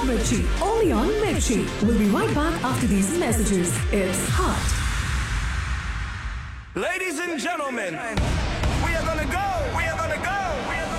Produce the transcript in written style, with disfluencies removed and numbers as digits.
Mirchi, only on Mirchi. We'll be right back after these messages. It's hot. Ladies and gentlemen, we are gonna go. We are gonna go. We are